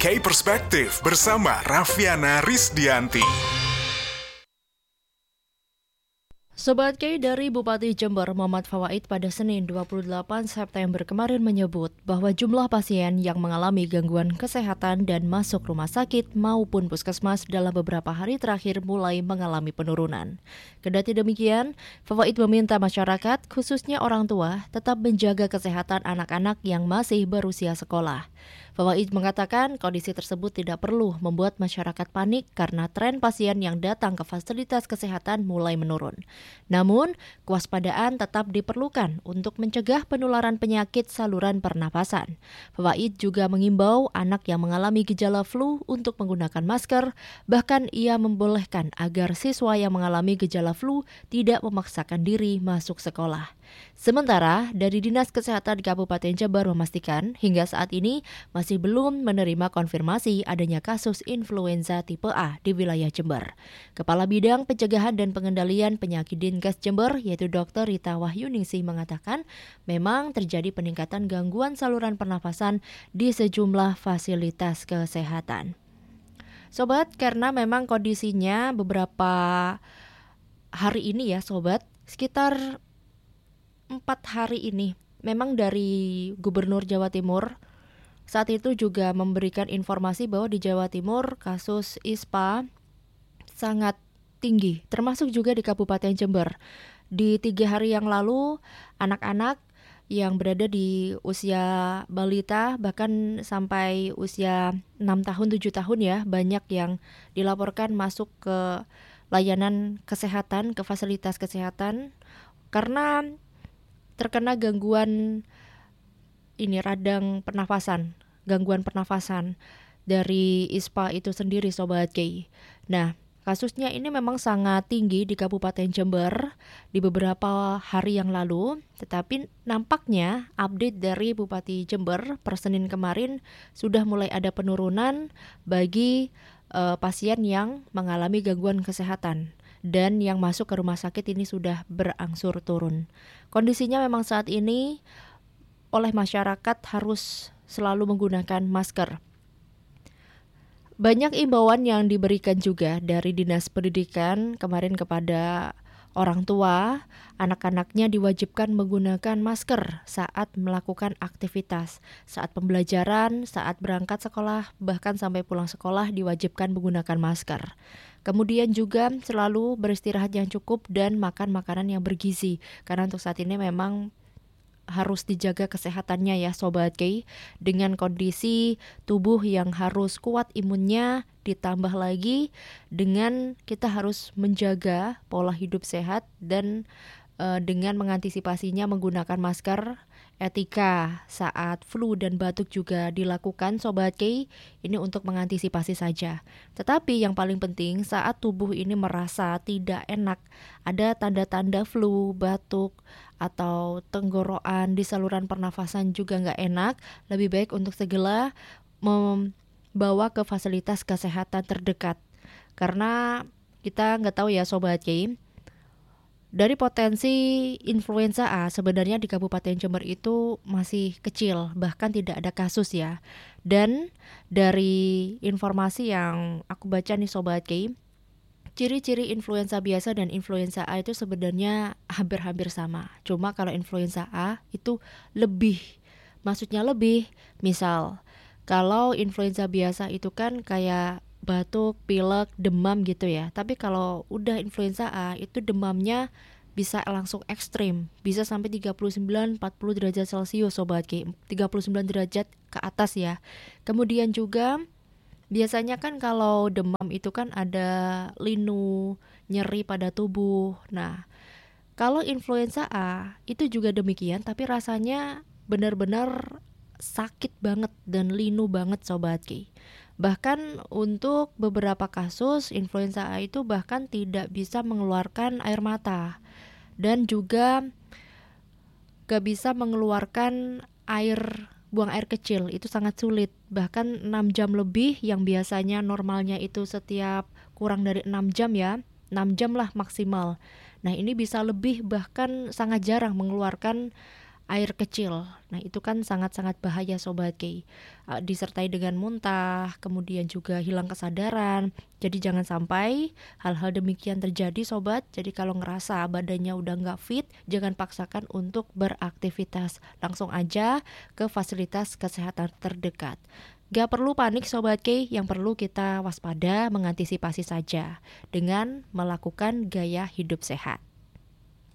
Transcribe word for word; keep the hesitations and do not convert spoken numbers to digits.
K Perspektif bersama Raffiana Rizdianti. Sobat K dari Bupati Jember Muhammad Fawaid pada Senin dua puluh delapan September kemarin menyebut bahwa jumlah pasien yang mengalami gangguan kesehatan dan masuk rumah sakit maupun puskesmas dalam beberapa hari terakhir mulai mengalami penurunan. Kendati demikian, Fawaid meminta masyarakat, khususnya orang tua, tetap menjaga kesehatan anak-anak yang masih berusia sekolah. Fawaid mengatakan kondisi tersebut tidak perlu membuat masyarakat panik karena tren pasien yang datang ke fasilitas kesehatan mulai menurun. Namun, kewaspadaan tetap diperlukan untuk mencegah penularan penyakit saluran pernapasan. Fawaid juga mengimbau anak yang mengalami gejala flu untuk menggunakan masker, bahkan ia membolehkan agar siswa yang mengalami gejala flu tidak memaksakan diri masuk sekolah. Sementara, dari Dinas Kesehatan Kabupaten Jember memastikan hingga saat ini masih belum menerima konfirmasi adanya kasus influenza tipe A di wilayah Jember. Kepala Bidang Pencegahan dan Pengendalian Penyakit Dinkes Jember, yaitu Dokter Rita Wahyuningsih mengatakan memang terjadi peningkatan gangguan saluran pernafasan di sejumlah fasilitas kesehatan. Sobat, karena memang kondisinya beberapa hari ini ya Sobat, sekitar empat hari ini memang dari Gubernur Jawa Timur saat itu juga memberikan informasi bahwa di Jawa Timur kasus I S P A sangat tinggi, termasuk juga di Kabupaten Jember. Di tiga hari yang lalu, anak-anak yang berada di usia balita bahkan sampai usia enam tahun, tujuh tahun ya, banyak yang dilaporkan masuk ke layanan kesehatan, ke fasilitas kesehatan karena terkena gangguan ini radang pernafasan, gangguan pernafasan dari I S P A itu sendiri Sobat K. Nah, kasusnya ini memang sangat tinggi di Kabupaten Jember di beberapa hari yang lalu, tetapi nampaknya update dari Bupati Jember per Senin kemarin sudah mulai ada penurunan bagi uh, pasien yang mengalami gangguan kesehatan. Dan yang masuk ke rumah sakit ini sudah berangsur turun. Kondisinya memang saat ini oleh masyarakat harus selalu menggunakan masker. Banyak imbauan yang diberikan juga dari Dinas Pendidikan kemarin kepada orang tua, anak-anaknya diwajibkan menggunakan masker saat melakukan aktivitas, saat pembelajaran, saat berangkat sekolah, bahkan sampai pulang sekolah diwajibkan menggunakan masker. Kemudian juga selalu beristirahat yang cukup dan makan makanan yang bergizi, karena untuk saat ini memang harus dijaga kesehatannya ya Sobat K, dengan kondisi tubuh yang harus kuat imunnya, ditambah lagi dengan kita harus menjaga pola hidup sehat dan e, dengan mengantisipasinya menggunakan masker. Etika saat flu dan batuk juga dilakukan Sobat K, ini untuk mengantisipasi saja. Tetapi yang paling penting saat tubuh ini merasa tidak enak, ada tanda-tanda flu, batuk, atau tenggorokan di saluran pernafasan juga nggak enak, lebih baik untuk segera membawa ke fasilitas kesehatan terdekat. Karena kita nggak tahu ya Sobat K, dari potensi influenza A sebenarnya di Kabupaten Jember itu masih kecil, bahkan tidak ada kasus ya. Dan dari informasi yang aku baca nih Sobat K, ciri-ciri influenza biasa dan influenza A itu sebenarnya hampir-hampir sama. Cuma kalau influenza A itu lebih, maksudnya lebih, misal kalau influenza biasa itu kan kayak batuk, pilek, demam gitu ya. Tapi kalau udah influenza A itu demamnya bisa langsung ekstrim, bisa sampai tiga puluh sembilan sampai empat puluh derajat Celcius Sobat K, tiga puluh sembilan derajat ke atas ya. Kemudian juga biasanya kan kalau demam itu kan ada linu, nyeri pada tubuh. Nah, kalau influenza A itu juga demikian, tapi rasanya benar-benar sakit banget dan linu banget Sobat K. Bahkan untuk beberapa kasus influenza A itu bahkan tidak bisa mengeluarkan air mata dan juga gak bisa mengeluarkan air, buang air kecil, itu sangat sulit. Bahkan enam jam lebih yang biasanya normalnya itu setiap kurang dari enam jam ya, enam jam lah maksimal. Nah ini bisa lebih, bahkan sangat jarang mengeluarkan air kecil. Nah, itu kan sangat-sangat bahaya Sobat Kei. Uh, disertai dengan muntah, kemudian juga hilang kesadaran. Jadi jangan sampai hal-hal demikian terjadi Sobat. Jadi kalau ngerasa badannya udah nggak fit, jangan paksakan untuk beraktivitas. Langsung aja ke fasilitas kesehatan terdekat. Gak perlu panik Sobat Kei, yang perlu kita waspada mengantisipasi saja dengan melakukan gaya hidup sehat.